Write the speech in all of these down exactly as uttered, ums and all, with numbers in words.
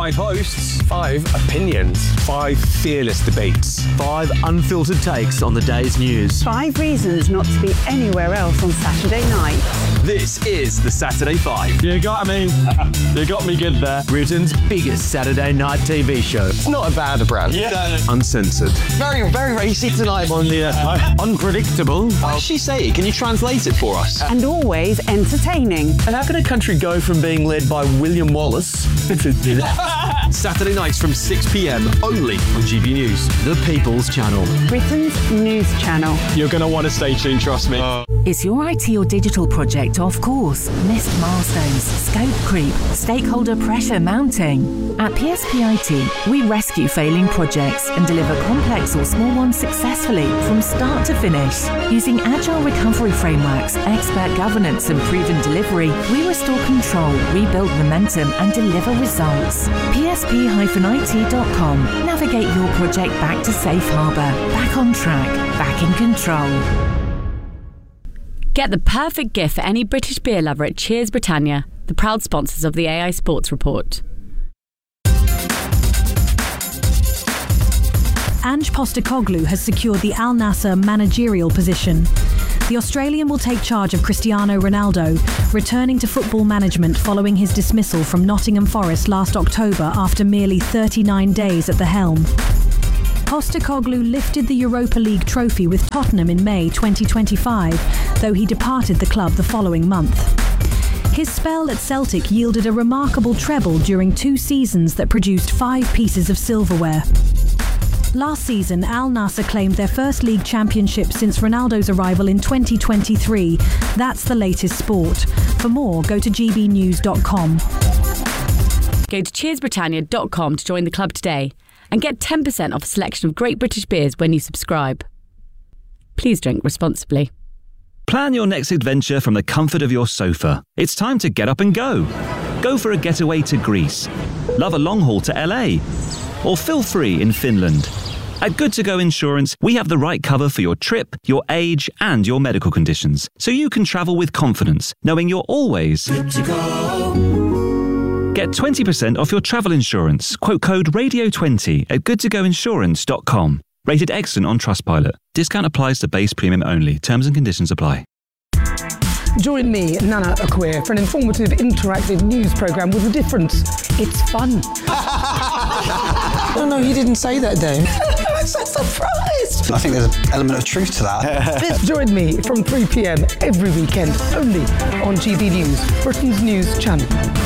Five hosts. Five opinions. Five fearless debates. Five unfiltered takes on the day's news. Five reasons not to be anywhere else on Saturday night. This is the Saturday Five. You got me. You got me good there. Britain's biggest Saturday night T V show. It's not a bad brand. Yeah. Uncensored. Very, very racy tonight. On the uh, unpredictable. What does she say? Can you translate it for us? And always entertaining. And how can a country go from being led by William Wallace to Saturday nights from six p.m. only on G B News. The People's Channel. Britain's news channel. You're going to want to stay tuned, trust me. Uh. Is your I T or digital project off course? Missed milestones, scope creep, stakeholder pressure mounting? At P S P I T, we rescue failing projects and deliver complex or small ones successfully from start to finish. Using agile recovery frameworks, expert governance and proven delivery, we restore control, rebuild momentum and deliver results. P S P I T dot com. Navigate your project back to safe harbour, back on track, back in control. Get the perfect gift for any British beer lover at Cheers Britannia, the proud sponsors of the A I Sports Report. Ange Postecoglou has secured the Al Nassr managerial position. The Australian will take charge of Cristiano Ronaldo, returning to football management following his dismissal from Nottingham Forest last October after merely thirty-nine days at the helm. Postecoglou lifted the Europa League trophy with Tottenham in May twenty twenty-five, though he departed the club the following month. His spell at Celtic yielded a remarkable treble during two seasons that produced five pieces of silverware. Last season, Al Nassr claimed their first league championship since Ronaldo's arrival in twenty twenty-three. That's the latest sport. For more, go to g b news dot com. Go to cheers britannia dot com to join the club today and get ten percent off a selection of great British beers when you subscribe. Please drink responsibly. Plan your next adventure from the comfort of your sofa. It's time to get up and go. Go for a getaway to Greece. Love a long haul to L A. Or feel free in Finland. At Good To Go Insurance, we have the right cover for your trip, your age, and your medical conditions, so you can travel with confidence, knowing you're always good to go. Get twenty percent off your travel insurance. Quote code radio twenty at good to go insurance dot com. Rated excellent on Trustpilot. Discount applies to base premium only. Terms and conditions apply. Join me, Nana Akwe, for an informative, interactive news programme with a difference. It's fun. No, no, he didn't say that, Dave. I'm so surprised. I think there's an element of truth to that. Join me from three p.m. every weekend, only on G B News, Britain's news channel.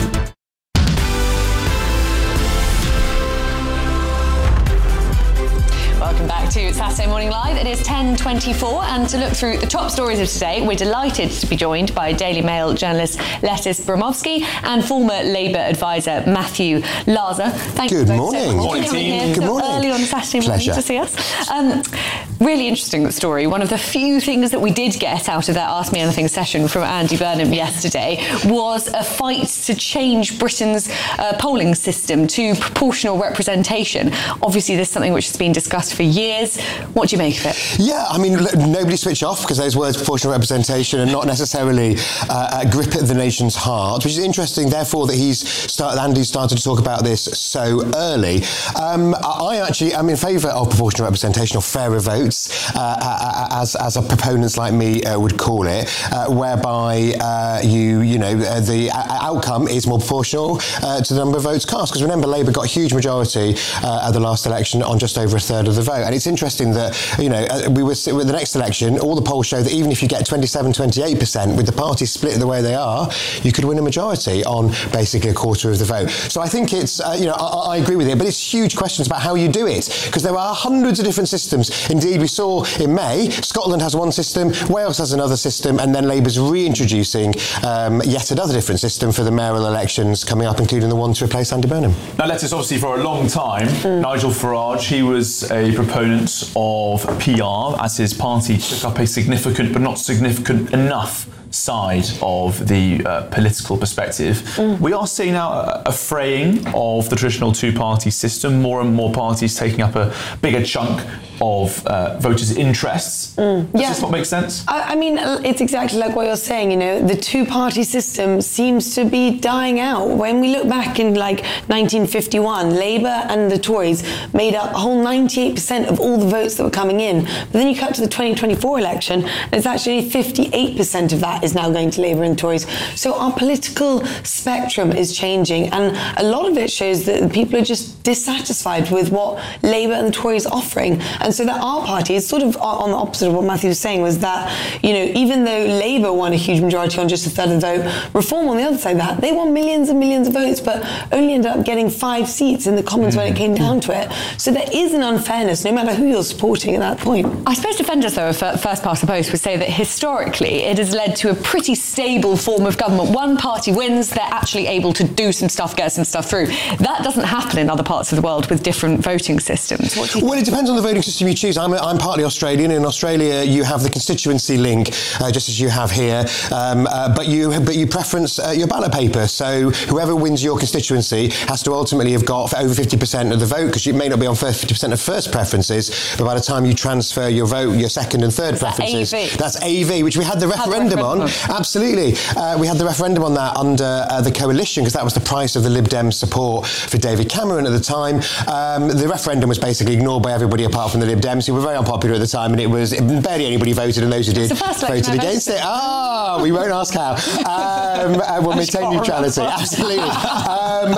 Welcome back to Saturday Morning Live. It is ten twenty-four, and to look through the top stories of today, we're delighted to be joined by Daily Mail journalist Letis Bromovsky and former Labour advisor Matthew Laza. Thank Good you morning. so much for Morning, coming team. here Good so morning. early on Saturday morning Pleasure. to see us. Um, really interesting story. One of the few things that we did get out of that Ask Me Anything session from Andy Burnham yesterday was a fight to change Britain's uh, polling system to proportional representation. Obviously, this is something which has been discussed for years. What do you make of it? Yeah, I mean, nobody switch off, because those words, proportional representation, are not necessarily uh, a grip at the nation's heart, which is interesting, therefore, that he's started, Andy's started to talk about this so early. Um, I actually am in favour of proportional representation, or fairer votes, uh, as, as a proponents like me uh, would call it, uh, whereby uh, you, you know, uh, the outcome is more proportional uh, to the number of votes cast. Because remember, Labour got a huge majority uh, at the last election on just over a third of the vote. And it's interesting that, you know, uh, we were with the next election, all the polls show that even if you get twenty-seven, twenty-eight percent, with the parties split the way they are, you could win a majority on basically a quarter of the vote. So I think it's, uh, you know, I, I agree with it, but it's huge questions about how you do it, because there are hundreds of different systems. Indeed, we saw in May, Scotland has one system, Wales has another system, and then Labour's reintroducing um, yet another different system for the mayoral elections coming up, including the one to replace Andy Burnham. Now, Letis, obviously for a long time, mm. Nigel Farage, he was a proponent of P R as his party took up a significant but not significant enough side of the uh, political perspective. Mm. We are seeing now a, a fraying of the traditional two-party system, more and more parties taking up a bigger chunk of uh, voters' interests. Mm. Does yeah. this not make sense? I, I mean, it's exactly like what you're saying, you know, the two-party system seems to be dying out. When we look back in like nineteen fifty-one, Labour and the Tories made up a whole ninety-eight percent of all the votes that were coming in. But then you cut to the twenty twenty-four election, and it's actually fifty-eight percent of that is now going to Labour and Tories. So our political spectrum is changing, and a lot of it shows that people are just dissatisfied with what Labour and the Tories are offering. And so that our party is sort of on the opposite of what Matthew was saying, was that, you know, even though Labour won a huge majority on just a third of the vote, Reform on the other side of that, they won millions and millions of votes, but only ended up getting five seats in the Commons when it came down to it. So there is an unfairness, no matter who you're supporting at that point. I suppose defenders, though, of first past the post would say that historically it has led to a pretty stable form of government. One party wins, they're actually able to do some stuff, get some stuff through. That doesn't happen in other parts of the world with different voting systems. What do you well, it depends on the voting system you choose. I'm, I'm partly Australian. In Australia, you have the constituency link, uh, just as you have here, um, uh, but you but you preference uh, your ballot paper. So whoever wins your constituency has to ultimately have got over fifty percent of the vote, because you may not be on fifty percent of first preferences, but by the time you transfer your vote, your second and third preferences, that A V? That's A V, which we had the referendum had the referendum. on. Absolutely. Uh, we had the referendum on that under uh, the coalition, because that was the price of the Lib Dem support for David Cameron at the time. Um, the referendum was basically ignored by everybody apart from the Lib Dems, who were very unpopular at the time, and it was barely anybody voted, and those who did voted against it. Ah, oh, we won't ask how. Um, and we'll maintain neutrality. Absolutely. Um, uh,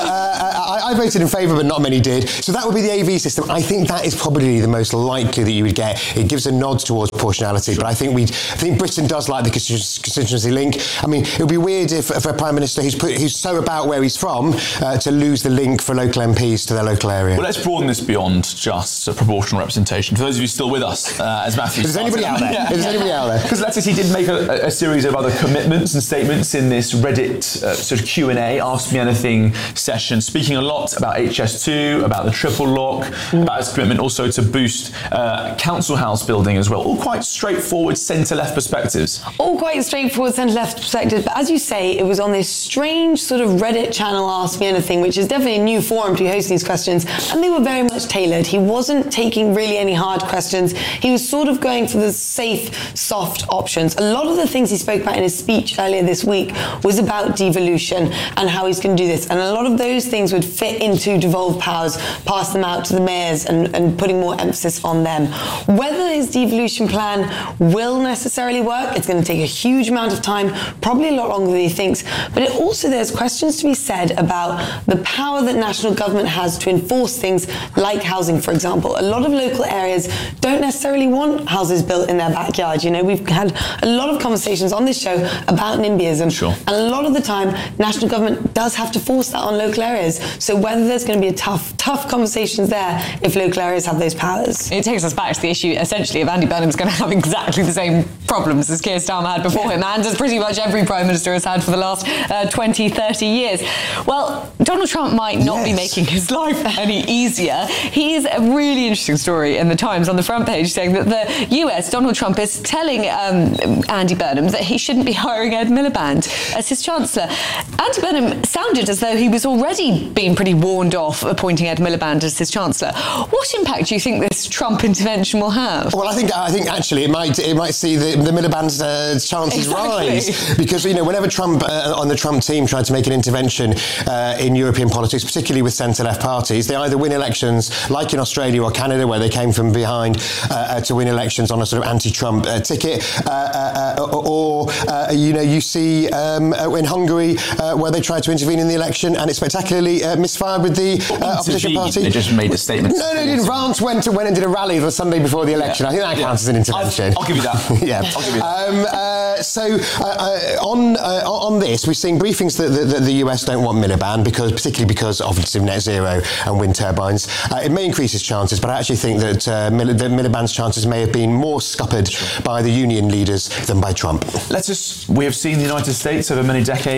uh, I, I voted in favour, but not many did. So that would be the A V system. I think that is probably the most likely that you would get. It gives a nod towards proportionality, but I think we, I think Britain does like the constituency link. I mean, it would be weird if, if a prime minister who's put, who's so about where he's from uh, to lose the link for local M Ps to their local area. Well, let's broaden this beyond just uh, proportional representation. For those of you still with us, uh, as Matthew, if there's anybody out there, yeah. if there's anybody out there, because Lettuce, he did make a, a series of other commitments and statements in this Reddit uh, sort of Q and A, Ask Me Anything session, speaking a lot about H S two, about the triple lock, mm. about his commitment also to boost uh, council house building as well. All quite straightforward centre-left perspectives. All quite straightforward centre-left perspectives, but as you say, it was on this strange sort of Reddit channel, Ask Me Anything, which is definitely a new forum to be hosting these questions, and they were very much tailored. He wasn't taking really any hard questions. He was sort of going for the safe, soft options. A lot of the things he spoke about in his speech earlier this week was about devolution and how he's going to do this, and a lot of those things would fit into devolved powers, pass them out to the mayors and, and putting more emphasis on them. Whether his devolution plan will necessarily work, it's going to take a huge amount of time, probably a lot longer than he thinks, but it also, there's questions to be said about the power that national government has to enforce things like housing, for example. A lot of local areas don't necessarily want houses built in their backyard. You know, we've had a lot of conversations on this show about NIMBYism, sure. and a lot of the time, national government does have to force that on local areas. So whether there's going to be a tough, tough conversations there if local areas have those powers. It takes us back to the issue, essentially, of Andy Burnham's going to have exactly the same problems as Keir Starmer had before him, and as pretty much every Prime Minister has had for the last uh, twenty, thirty years. Well, Donald Trump might not yes. be making his life any easier. Here's a really interesting story in the Times on the front page saying that the U S, Donald Trump, is telling um, Andy Burnham that he shouldn't be hiring Ed Miliband as his Chancellor. Andy Burnham sounded as though he was already being pretty warned off appointing Ed Miliband as his Chancellor. What impact do you think this Trump intervention will have? Well, I think I think actually it might it might see the, the Miliband's uh, chances exactly. rise, because, you know, whenever Trump uh, on the Trump team tried to make an intervention uh, in European politics, particularly with centre-left parties, they either win elections, like in Australia or Canada, where they came from behind uh, uh, to win elections on a sort of anti-Trump uh, ticket, uh, uh, uh, or uh, you know, you see um, uh, in Hungary uh, where they tried to intervene in the election and it spectacularally uh, misfired with the uh, opposition party. They just made a statement. No, no, didn't. France went to, went and did a rally the Sunday before the election. Yeah. I think that yeah. counts as an intervention. I'll, I'll give you that. yeah. I'll give you that. Um, uh, so uh, uh, on uh, on this, we're seeing briefings that, that, that the U S don't want Miliband, because particularly because of net zero and wind turbines. Uh, it may increase his chances, but I actually think that, uh, Mil- that Miliband's chances may have been more scuppered by the union leaders than by Trump. Let's just, we have seen the United States over many decades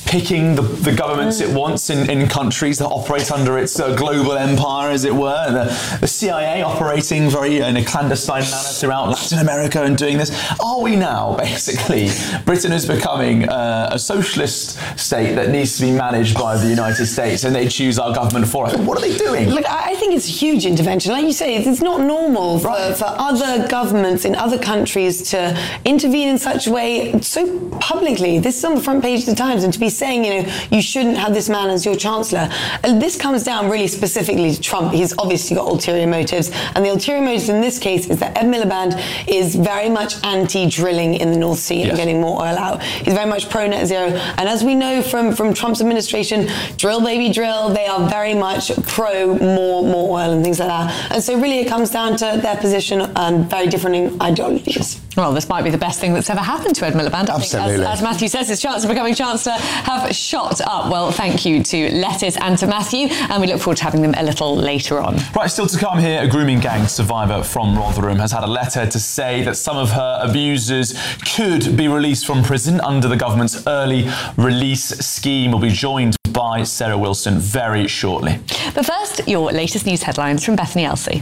picking the, the governments it wants in, in countries that operate under its uh, global empire, as it were. The, the C I A operating very in a clandestine manner throughout Latin America and doing this. Are we now, basically, Britain is becoming uh, a socialist state that needs to be managed by the United States, and they choose our government for us? What are they doing? Look, I think it's a huge intervention. Like you say, it's not normal for, right. for other governments in other countries to intervene in such a way so publicly. This is on the front page of the Times, and to be saying, you know, you shouldn't have this man as your chancellor. And this comes down really specifically to Trump. He's obviously got ulterior motives, and the ulterior motives in this case is that Ed Miliband is very much anti-drilling in the North Sea yes. and getting more oil out. He's very much pro-net zero, and as we know from, from Trump's administration, drill baby drill, they are very much pro more, more oil and things like that. And so really it comes down to their position and very different ideologies. Well, this might be the best thing that's ever happened to Ed Miliband. I Absolutely. think, as, as Matthew says, his chances of becoming Chancellor have shot up. Well, thank you to Lettuce and to Matthew, and we look forward to having them a little later on. Right, still to come here, a grooming gang survivor from Rotherham has had a letter to say that some of her abusers could be released from prison under the government's early release scheme. We'll be joined by Sarah Wilson very shortly. But first, your latest news headlines from Bethany Elsey.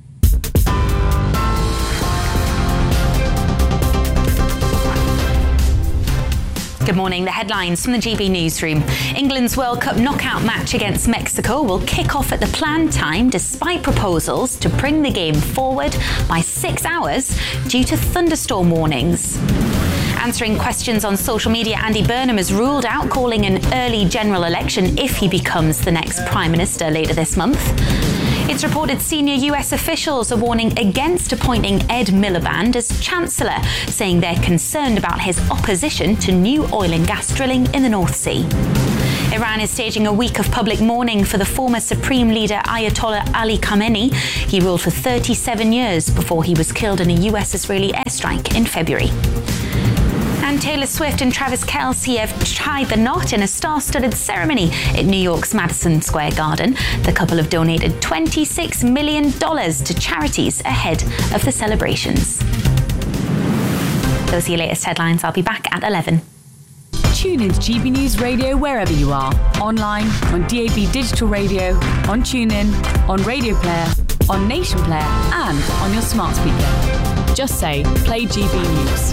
Good morning. The headlines from the G B Newsroom. England's World Cup knockout match against Mexico will kick off at the planned time despite proposals to bring the game forward by six hours due to thunderstorm warnings. Answering questions on social media, Andy Burnham has ruled out calling an early general election if he becomes the next Prime Minister later this month. It's reported senior U S officials are warning against appointing Ed Miliband as Chancellor, saying they're concerned about his opposition to new oil and gas drilling in the North Sea. Iran is staging a week of public mourning for the former Supreme Leader Ayatollah Ali Khamenei. He ruled for thirty-seven years before he was killed in a U S-Israeli airstrike in February. And Taylor Swift and Travis Kelce have tied the knot in a star-studded ceremony at New York's Madison Square Garden. The couple have donated twenty-six million dollars to charities ahead of the celebrations. Those are your latest headlines. I'll be back at eleven. Tune in to G B News Radio wherever you are. Online, on D A B Digital Radio, on TuneIn, on Radio Player, on Nation Player, and on your smart speaker. Just say, play G B News.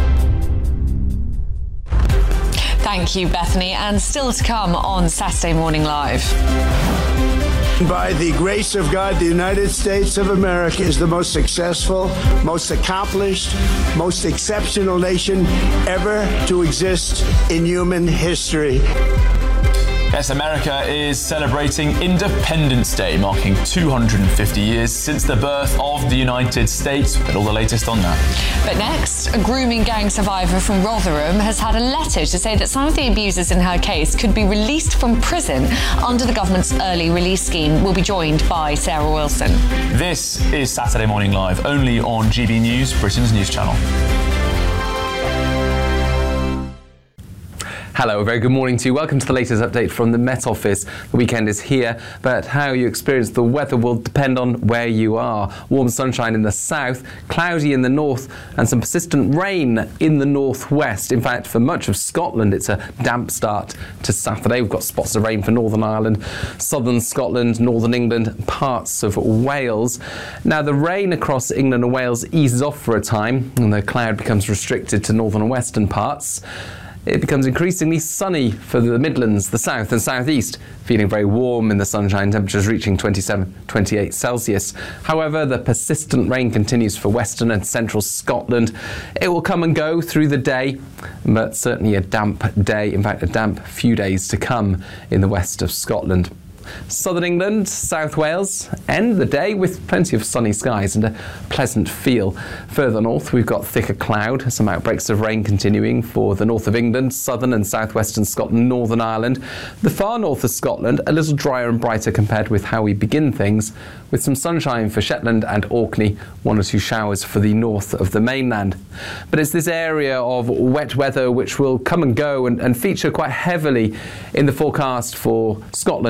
Thank you, Bethany. And still to come on Saturday Morning Live. By the grace of God, the United States of America is the most successful, most accomplished, most exceptional nation ever to exist in human history. Yes, America is celebrating Independence Day, marking two hundred fifty years since the birth of the United States. But all the latest on that. But next, a grooming gang survivor from Rotherham has had a letter to say that some of the abusers in her case could be released from prison under the government's early release scheme. We'll be joined by Sarah Wilson. This is Saturday Morning Live, only on G B News, Britain's news channel. Hello, a very good morning to you. Welcome to the latest update from the Met Office. The weekend is here, but how you experience the weather will depend on where you are. Warm sunshine in the south, cloudy in the north, and some persistent rain in the northwest. In fact, for much of Scotland, it's a damp start to Saturday. We've got spots of rain for Northern Ireland, southern Scotland, northern England, parts of Wales. Now, the rain across England and Wales eases off for a time, and the cloud becomes restricted to northern and western parts. It becomes increasingly sunny for the Midlands, the south and southeast, feeling very warm in the sunshine, temperatures reaching twenty-seven, twenty-eight Celsius. However, the persistent rain continues for western and central Scotland. It will come and go through the day, but certainly a damp day, in fact a damp few days to come in the west of Scotland. Southern England, South Wales end the day with plenty of sunny skies and a pleasant feel. Further north, we've got thicker cloud, some outbreaks of rain continuing for the north of England, southern and southwestern Scotland, Northern Ireland. The far north of Scotland, a little drier and brighter compared with how we begin things, with some sunshine for Shetland and Orkney, one or two showers for the north of the mainland. But it's this area of wet weather which will come and go and, and feature quite heavily in the forecast for Scotland, Northern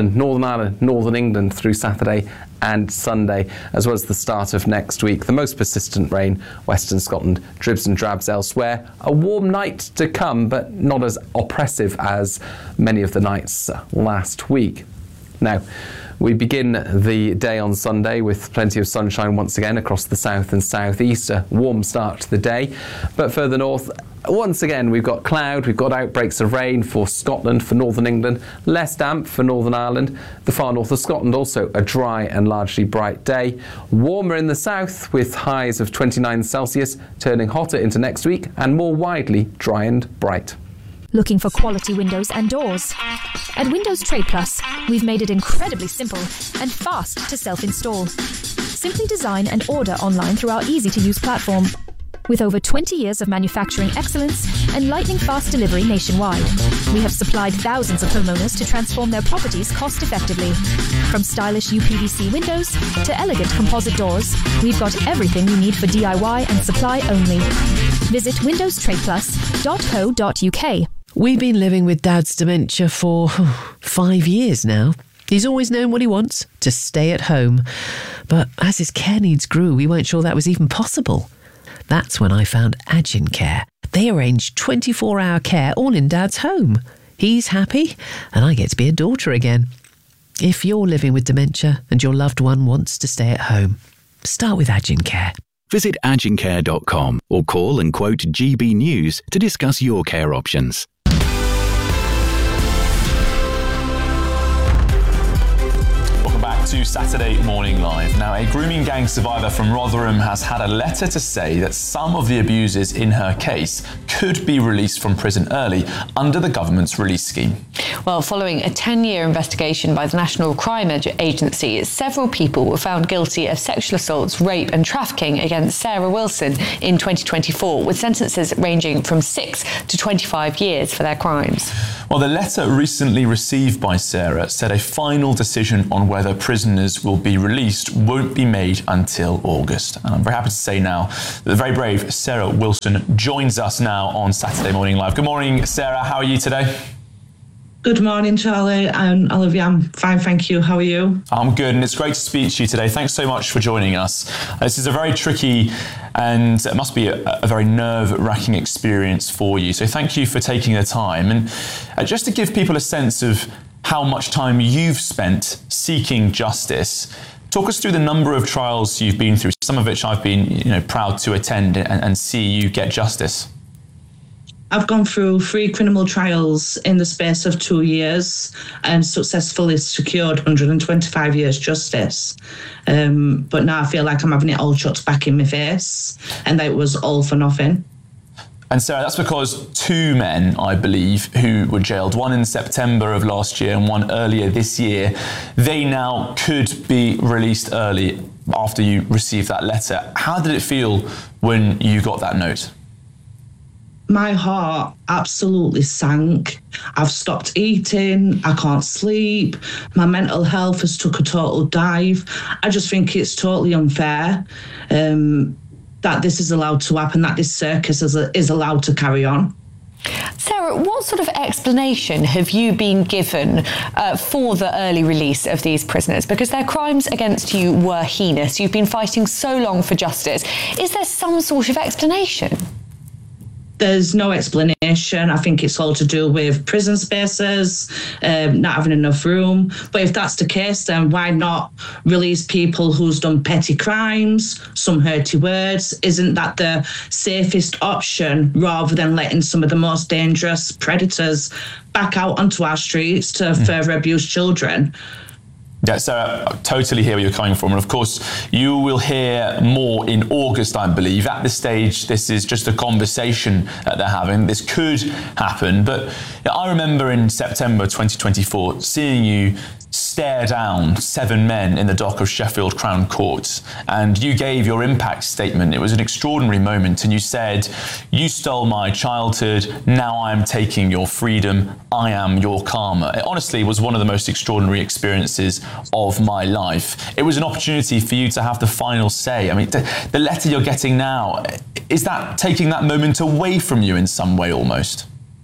Ireland, Northern England through Saturday and Sunday, as well as the start of next week. The most persistent rain, Western Scotland, dribs and drabs elsewhere. A warm night to come, but not as oppressive as many of the nights last week. Now, we begin the day on Sunday with plenty of sunshine once again across the south and southeast. A warm start to the day, but further north, once again, we've got cloud, we've got outbreaks of rain for Scotland, for Northern England, less damp for Northern Ireland. The far north of Scotland, also a dry and largely bright day. Warmer in the south with highs of twenty-nine Celsius, turning hotter into next week and more widely dry and bright. Looking for quality windows and doors? At Windows Trade Plus, we've made it incredibly simple and fast to self-install. Simply design and order online through our easy-to-use platform. With over twenty years of manufacturing excellence and lightning-fast delivery nationwide, we have supplied thousands of homeowners to transform their properties cost-effectively. From stylish U P V C windows to elegant composite doors, we've got everything you need for D I Y and supply only. Visit windows trade plus dot co dot U K. We've been living with Dad's dementia for five years now. He's always known what he wants, to stay at home. But as his care needs grew, we weren't sure that was even possible. That's when I found Agin Care. They arrange twenty-four hour care all in Dad's home. He's happy, and I get to be a daughter again. If you're living with dementia and your loved one wants to stay at home, start with Agin Care. Visit agin care dot com or call and quote G B News to discuss your care options. To Saturday Morning Live. Now, a grooming gang survivor from Rotherham has had a letter to say that some of the abusers in her case could be released from prison early under the government's release scheme. Well, following a ten-year investigation by the National Crime Agency, several people were found guilty of sexual assaults, rape and trafficking against Sarah Wilson in twenty twenty-four, with sentences ranging from six to twenty-five years for their crimes. Well, the letter recently received by Sarah said a final decision on whether prisoners will be released won't be made until August. And I'm very happy to say now that the very brave Sarah Wilson joins us now on Saturday Morning Live. Good morning, Sarah. How are you today? Good morning, Charlie and Olivia. I'm fine, thank you. How are you? I'm good, and it's great to speak to you today. Thanks so much for joining us. This is a very tricky and it must be a, a very nerve-wracking experience for you. So thank you for taking the time. And uh, just to give people a sense of how much time you've spent seeking justice, talk us through the number of trials you've been through, some of which I've been you know, proud to attend and, and see you get justice. I've gone through three criminal trials in the space of two years and successfully secured one hundred twenty-five years justice. Um, but now I feel like I'm having it all chucked back in my face, and that it was all for nothing. And Sarah, that's because two men, I believe, who were jailed, one in September of last year and one earlier this year, they now could be released early after you received that letter. How did it feel when you got that note? My heart absolutely sank. I've stopped eating. I can't sleep. My mental health has took a total dive. I just think it's totally unfair um, that this is allowed to happen, that this circus is, is allowed to carry on. Sarah, what sort of explanation have you been given uh, for the early release of these prisoners? Because their crimes against you were heinous. You've been fighting so long for justice. Is there some sort of explanation? There's no explanation. I think it's all to do with prison spaces, um, not having enough room. But if that's the case, then why not release people who's done petty crimes, some hurty words? Isn't that the safest option rather than letting some of the most dangerous predators back out onto our streets to mm. further abuse children? Yeah, Sarah, I totally hear where you're coming from. And of course, you will hear more in August, I believe. At this stage, this is just a conversation that they're having. This could happen. But I remember in September twenty twenty-four seeing you stare down seven men in the dock of Sheffield Crown Court, and you gave your impact statement. It was an extraordinary moment, and you said, "You stole my childhood, now I am taking your freedom, I am your karma." It honestly was one of the most extraordinary experiences of my life. It was an opportunity for you to have the final say. I mean, the, the letter you're getting now, is that taking that moment away from you in some way almost?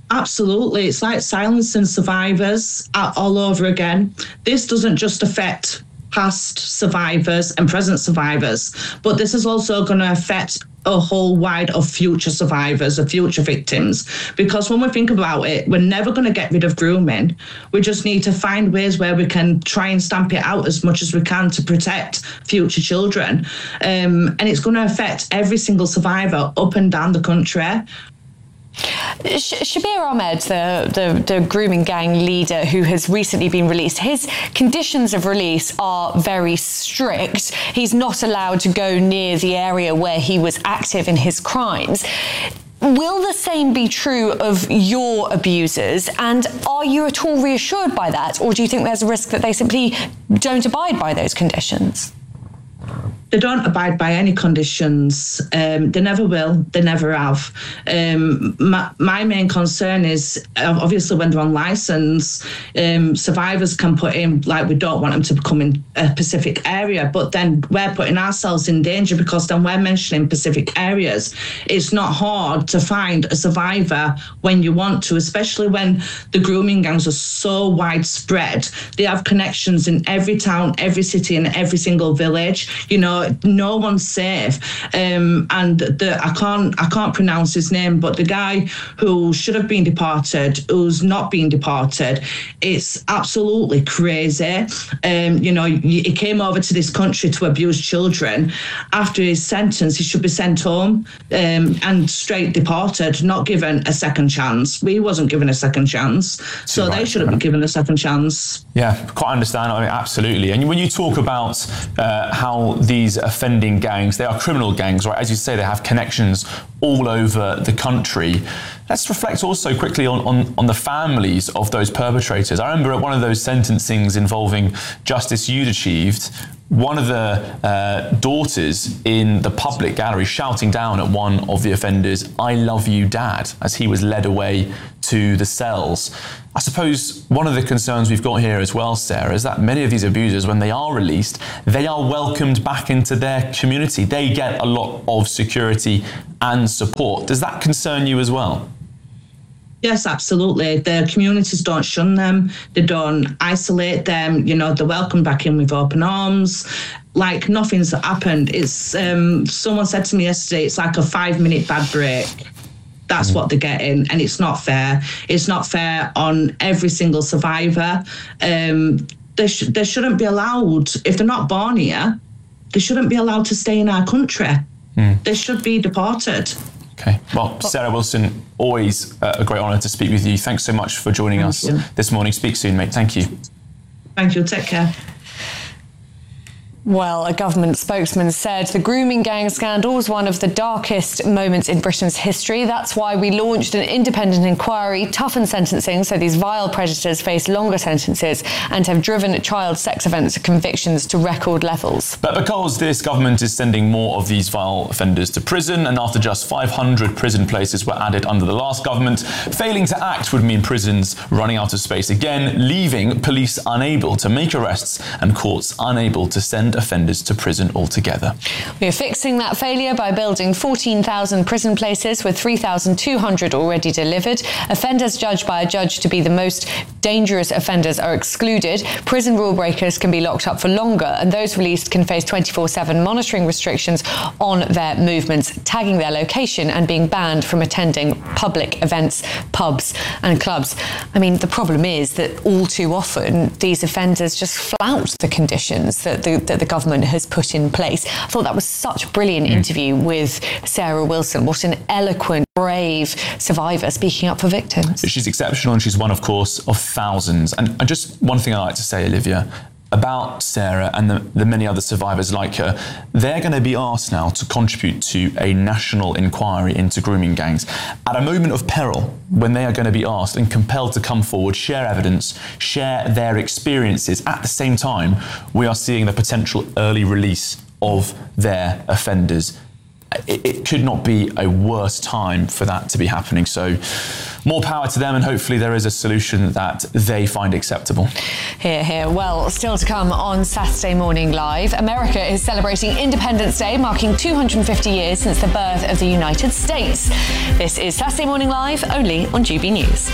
Absolutely. It's like silencing survivors all over again. This doesn't just affect past survivors and present survivors, but this is also going to affect a whole wide of future survivors, of future victims. Because when we think about it, we're never going to get rid of grooming. We just need to find ways where we can try and stamp it out as much as we can to protect future children. Um, and it's going to affect every single survivor up and down the country. Shabir Ahmed, the, the, the grooming gang leader who has recently been released, his conditions of release are very strict. He's not allowed to go near the area where he was active in his crimes. Will the same be true of your abusers? And are you at all reassured by that? Or do you think there's a risk that they simply don't abide by those conditions? They don't abide by any conditions. Um, they never will. They never have. Um, my, my main concern is, obviously, when they're on licence, um, survivors can put in, like, we don't want them to come in a specific area, but then we're putting ourselves in danger because then we're mentioning specific areas. It's not hard to find a survivor when you want to, especially when the grooming gangs are so widespread. They have connections in every town, every city, and every single village. You know, no one's safe. Um, and the I can't I can't pronounce his name, but the guy who should have been deported, who's not being deported, it's absolutely crazy. Um, you know, he came over to this country to abuse children. After his sentence, he should be sent home um, and straight deported, not given a second chance. He wasn't given a second chance, so right. They shouldn't be given a second chance. Yeah, quite understand. I mean, absolutely. And when you talk about uh, how these offending gangs, they are criminal gangs, right? As you say, they have connections all over the country. Let's reflect also quickly on, on, on the families of those perpetrators. I remember at one of those sentencings involving justice you'd achieved, one of the uh, daughters in the public gallery shouting down at one of the offenders, "I love you, Dad," as he was led away to the cells. I suppose one of the concerns we've got here as well, Sarah, is that many of these abusers, when they are released, they are welcomed back into their community. They get a lot of security and support. Does that concern you as well? Yes, absolutely. The communities don't shun them. They don't isolate them. You know, they're welcomed back in with open arms. Like nothing's happened. It's um, someone said to me yesterday, it's like a five-minute bad break. That's what they're getting, and it's not fair. It's not fair on every single survivor. Um, they, sh- they shouldn't be allowed, if they're not born here, they shouldn't be allowed to stay in our country. Mm. They should be deported. Okay. Well, Sarah Wilson, always uh, a great honour to speak with you. Thanks so much for joining Thank us you. this morning. Speak soon, mate. Thank you. Thank you. Take care. Well, a government spokesman said the grooming gang scandal was one of the darkest moments in Britain's history. That's why we launched an independent inquiry, toughened sentencing so these vile predators face longer sentences, and have driven child sex offence convictions to record levels. But because this government is sending more of these vile offenders to prison, and after just five hundred prison places were added under the last government, failing to act would mean prisons running out of space again, leaving police unable to make arrests and courts unable to send offenders to prison altogether. We are fixing that failure by building fourteen thousand prison places, with three thousand two hundred already delivered. Offenders judged by a judge to be the most dangerous offenders are excluded. Prison rule breakers can be locked up for longer, and those released can face twenty-four seven monitoring restrictions on their movements, tagging their location, and being banned from attending public events, pubs and clubs. I mean, the problem is that all too often these offenders just flout the conditions that the, that the government has put in place. I thought that was such a brilliant mm. interview with Sarah Wilson. What an eloquent, brave survivor speaking up for victims. She's exceptional, and she's one, of course, of thousands. And, and just one thing I like to say, Olivia, about Sarah and the, the many other survivors like her, they're going to be asked now to contribute to a national inquiry into grooming gangs at a moment of peril, when they are going to be asked and compelled to come forward, share evidence, share their experiences. At the same time, we are seeing the potential early release of their offenders. it, it could not be a worse time for that to be happening. So more power to them, and hopefully there is a solution that they find acceptable. Here, here. Well, still to come on Saturday Morning Live. America is celebrating Independence Day, marking two hundred fifty years since the birth of the United States. This is Saturday Morning Live, only on G B News.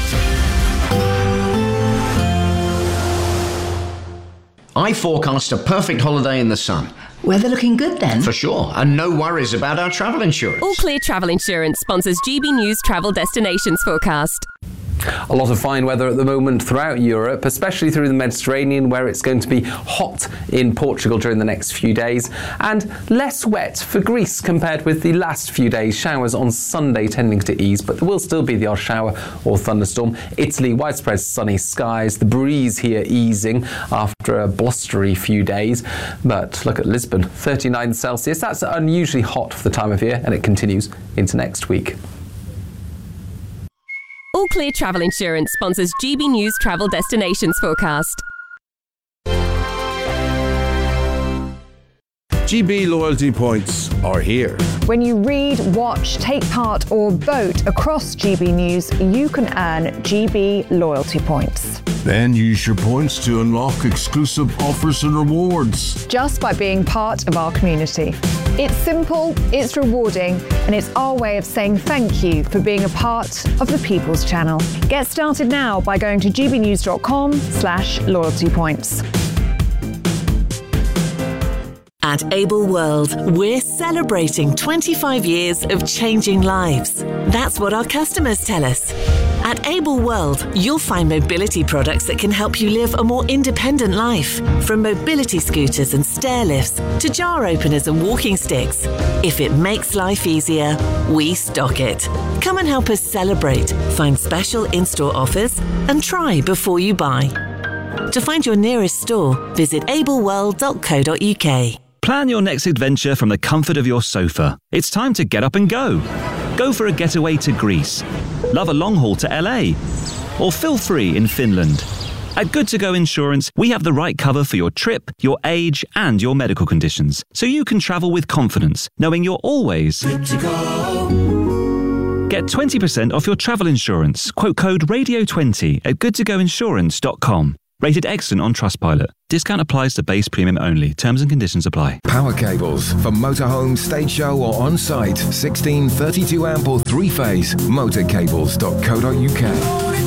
I forecast a perfect holiday in the sun. Weather looking good then? For sure, and no worries about our travel insurance. All Clear Travel Insurance sponsors G B News Travel Destinations Forecast. A lot of fine weather at the moment throughout Europe, especially through the Mediterranean, where it's going to be hot in Portugal during the next few days, and less wet for Greece compared with the last few days. Showers on Sunday tending to ease, but there will still be the odd shower or thunderstorm. Italy, widespread sunny skies, the breeze here easing after a blustery few days. But look at Lisbon, thirty-nine Celsius. That's unusually hot for the time of year, and it continues into next week. All Clear Travel Insurance sponsors G B News Travel Destinations Forecast. G B loyalty points are here. When you read, watch, take part or vote across G B News, you can earn G B loyalty points. Then use your points to unlock exclusive offers and rewards. Just by being part of our community. It's simple, it's rewarding, and it's our way of saying thank you for being a part of the People's Channel. Get started now by going to gbnews.com slash loyalty points. At Able World, we're celebrating twenty-five years of changing lives. That's what our customers tell us. At Able World, you'll find mobility products that can help you live a more independent life. From mobility scooters and stair lifts to jar openers and walking sticks. If it makes life easier, we stock it. Come and help us celebrate, find special in-store offers, and try before you buy. To find your nearest store, visit able world dot co dot u k. Plan your next adventure from the comfort of your sofa. It's time to get up and go. Go for a getaway to Greece. Love a long haul to L A. Or feel free in Finland. At Good To Go Insurance, we have the right cover for your trip, your age, and your medical conditions, so you can travel with confidence, knowing you're always good to go. Get twenty percent off your travel insurance. Quote code radio twenty at good to go insurance dot com. Rated excellent on Trustpilot. Discount applies to base premium only. Terms and conditions apply. Power cables for motorhome, stage show or on-site. sixteen, thirty-two amp or three-phase. motor cables dot co dot u k.